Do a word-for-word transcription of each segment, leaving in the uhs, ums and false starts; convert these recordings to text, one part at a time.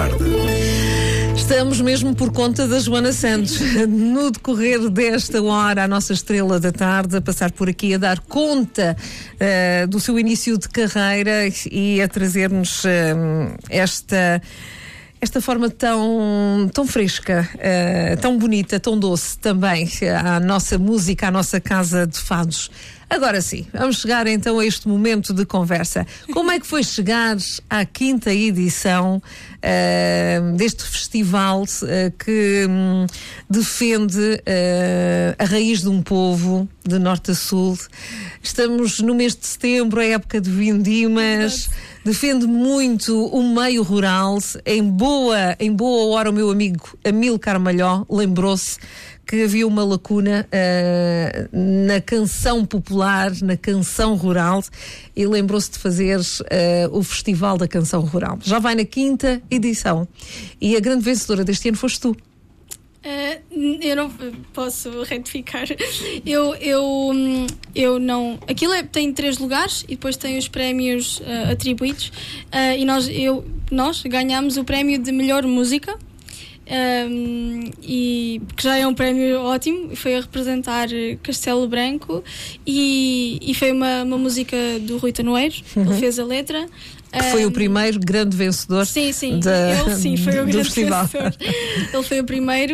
Tarde. Estamos mesmo por conta da Joana Santos. No decorrer desta hora, a nossa estrela da tarde, a passar por aqui a dar conta uh, do seu início de carreira e a trazer-nos uh, esta... esta forma tão, tão fresca, uh, tão bonita, tão doce também à nossa música, à nossa casa de fados. Agora sim, vamos chegar então a este momento de conversa. Como é que foi chegar à quinta edição uh, deste festival uh, que um, defende uh, a raiz de um povo, de norte a sul? Estamos no mês de setembro, é época de vindimas. Defende muito o meio rural. Em boa, em boa hora, o meu amigo Amílcar Malhó lembrou-se que havia uma lacuna uh, na canção popular, na canção rural, e lembrou-se de fazer uh, o Festival da Canção Rural. Já vai na quinta edição. E a grande vencedora deste ano foste tu. Uh, eu não posso retificar. Eu, eu, eu não. Aquilo é, tem três lugares e depois tem os prémios uh, atribuídos. Uh, e nós, eu, nós ganhámos o prémio de melhor música. Um, e que já é um prémio ótimo. Foi a representar Castelo Branco e, e foi uma, uma música do Rui Tanoeiro. Uhum. Ele fez a letra. Que foi um, o primeiro grande vencedor. Sim, sim, da, ele sim foi o grande festival. vencedor. Ele foi o primeiro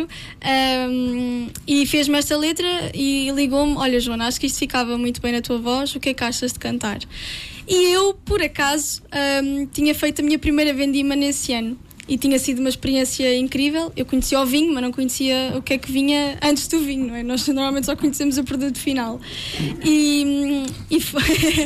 um, e fez-me esta letra e ligou-me: olha, Joana, acho que isto ficava muito bem na tua voz, o que é que achas de cantar? E eu, por acaso, um, tinha feito a minha primeira vendima nesse ano. E tinha sido uma experiência incrível. Eu conhecia o vinho, mas não conhecia o que é que vinha antes do vinho, não é? Nós normalmente só conhecemos o produto final. E, e foi,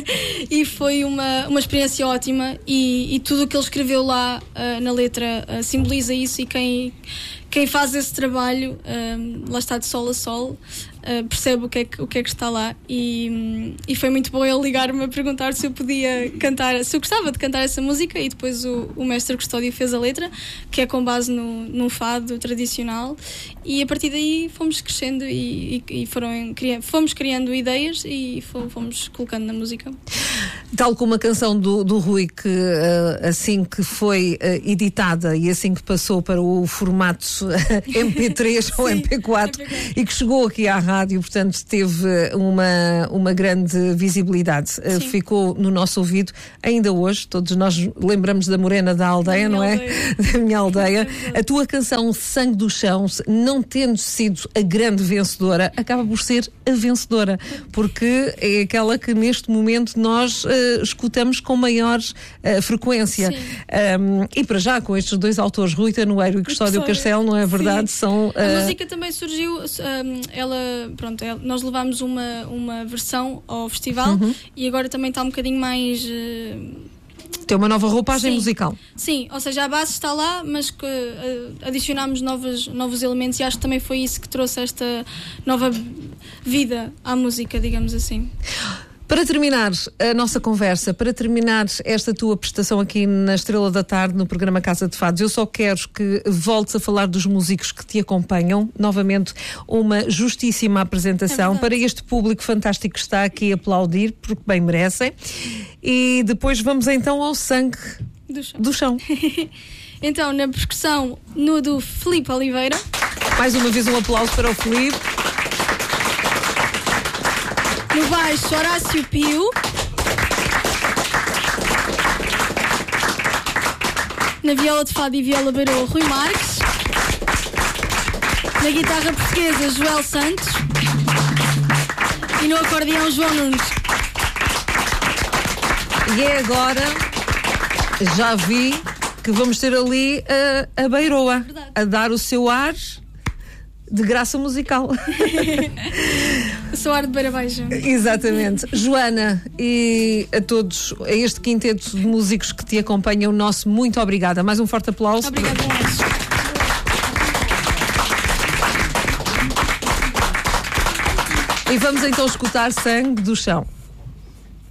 e foi uma, uma experiência ótima. E, e tudo o que ele escreveu lá uh, na letra uh, simboliza isso. E quem, quem faz esse trabalho, uh, lá está de sol a sol, uh, percebe o que, é que, o que é que está lá. E, e foi muito bom ele ligar-me a perguntar se eu podia cantar, se eu gostava de cantar essa música. E depois o, o mestre Custódio fez a letra, que é com base no, num fado tradicional, e a partir daí fomos crescendo e, e, e foram, fomos criando ideias e fomos colocando na música. Tal como a canção do, do Rui, que uh, assim que foi uh, editada e assim que passou para o formato M P três Sim, ou M P quatro, M P quatro e que chegou aqui à rádio, portanto teve uma, uma grande visibilidade, uh, ficou no nosso ouvido ainda hoje. Todos nós lembramos da Morena da Aldeia, não é? Aldeia. Da minha aldeia. A tua canção Sangue do Chão, não tendo sido a grande vencedora, acaba por ser a vencedora, porque é aquela que neste momento nós uh, escutamos com maior uh, frequência. Um, e para já, com estes dois autores, Rui Tanoeiro e Custódio Castelo, não é verdade? Sim. São, uh... A música também surgiu, um, ela, pronto, ela, nós levámos uma, uma versão ao festival, uhum. E agora também está um bocadinho mais... Uh, Tem uma nova roupagem Sim. musical. Sim, ou seja, a base está lá, mas que uh, adicionámos novos, novos elementos, e acho que também foi isso que trouxe esta nova vida à música, digamos assim. Para terminar a nossa conversa, para terminar esta tua prestação aqui na Estrela da Tarde, no programa Casa de Fados, eu só quero que voltes a falar dos músicos que te acompanham. Novamente, uma justíssima apresentação, é para este público fantástico que está aqui a aplaudir, porque bem merecem. E depois vamos então ao Sangue do Chão. Do chão. Então, na percussão, no do Filipe Oliveira. Mais uma vez um aplauso para o Filipe. No baixo, Horácio Pio. Na viola de fado e viola baroa, Rui Marques. Na guitarra portuguesa, Joel Santos. E no acordeão, João Nunes. E é agora, já vi que vamos ter ali a, a Beiroa, Verdade. A dar o seu ar de graça musical. O seu ar de beira baixo. Exatamente. Joana, e a todos, a este quinteto de músicos que te acompanham, o nosso muito obrigada. Mais um forte aplauso. Obrigada. E vamos então escutar Sangue do Chão.